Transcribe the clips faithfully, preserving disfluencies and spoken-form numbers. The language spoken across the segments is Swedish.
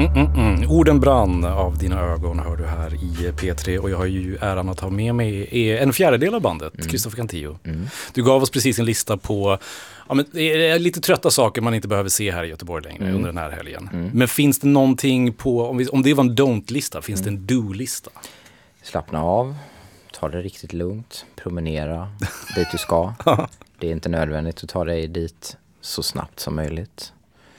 Mm, mm, mm. Orden brann av dina ögon hör du här i P tre och jag har ju äran att ha med mig en fjärdedel av bandet, mm. Christopher Cantillo. Mm. Du gav oss precis en lista på ja, men, lite trötta saker man inte behöver se här i Göteborg längre mm. under den här helgen. Mm. Men finns det någonting på, om, vi, om det var en don't-lista, finns mm. det en do-lista? Slappna av, ta det riktigt lugnt, promenera dit du ska. Det är inte nödvändigt att ta dig dit så snabbt som möjligt.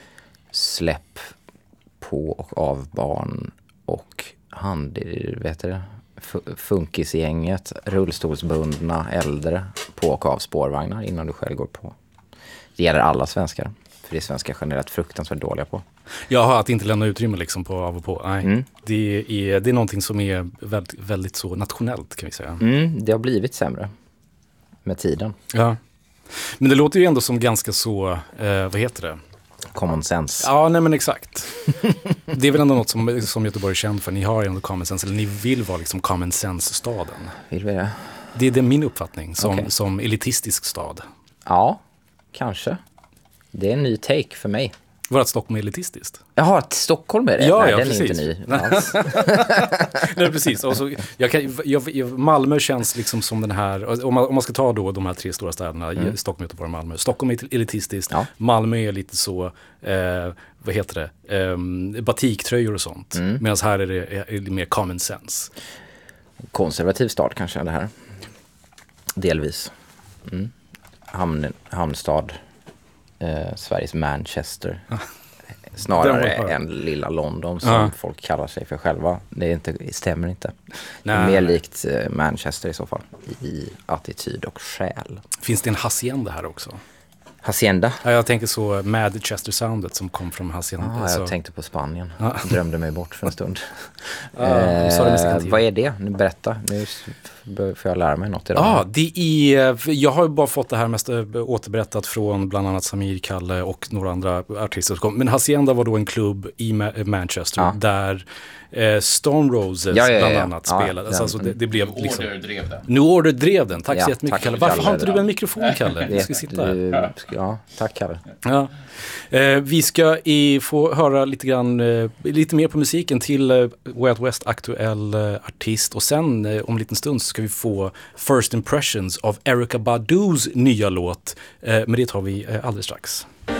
Släpp på och av barn och hand, vet du, funkisgänget, rullstolsbundna äldre på och av spårvagnar innan du själv går på. Det gäller alla svenskar, för det är svenskar generellt fruktansvärt dåliga på. Jaha, att inte lämna utrymme liksom på av och på. Nej, mm. det, är, det är någonting som är väldigt, väldigt så nationellt kan vi säga. Mm, det har blivit sämre med tiden. Ja, men det låter ju ändå som ganska så, eh, vad heter det? Common sense. Ja, nej men exakt. Det är väl ändå något som, som Göteborg är känd för. Ni har ju ändå common sense, eller ni vill vara liksom common sense-staden. Vill vi det? Det är det min uppfattning, som, okay. som elitistisk stad. Ja, kanske. Det är en ny take för mig. Var att Stockholm är elitistiskt? Jaha, att Stockholm är det? Ja, nej, ja, den precis. är inte ny alls. Nej, precis. Och så, jag kan, jag, jag, Malmö känns liksom som den här, om man, om man ska ta då de här tre stora städerna, mm. Stockholm, Göteborg och Malmö. Stockholm är elitistiskt, ja. Malmö är lite så, eh, vad heter det, eh, batiktröjor och sånt. Mm. Medan här är det, är det mer common sense. Konservativ stad kanske det här. Delvis. Mm. Hamn, hamnstad. Eh, Sveriges Manchester. Snarare än lilla London som uh. folk kallar sig för själva. Det, är inte, det stämmer inte. Det är mer likt eh, Manchester i så fall. I attityd och själ. Finns det en hacienda här också? Hacienda? Ja, jag tänker så Manchester-soundet som kom från hacienda. Ah, jag så. tänkte på Spanien. Ah. Jag drömde mig bort för en stund. ah, eh, vad är det? Nu berätta. Nu får jag lära mig något idag. Ja, ah, det är, jag har ju bara fått det här mest återberättat från bland annat Samir, Kalle och några andra artister. Men hacienda var då en klubb i Manchester ah. där eh, Stone Roses ja, ja, ja, bland annat ja, spelade. Ja, alltså, det, det blev New liksom, Order drev den. New Order drev den. Tack ja, så jättemycket, tack, Kalle. Varför Kalle, har inte ja. du en mikrofon, Kalle? Vi ska sitta här. Du, ja, tack, Kalle. Ja. Eh, vi ska i, få höra lite grann, eh, lite mer på musiken till eh, Way Out West aktuell eh, artist. Och sen eh, om en liten stund så ska vi få First Impressions av Erykah Badu's nya låt. Eh, men det tar vi eh, alldeles strax.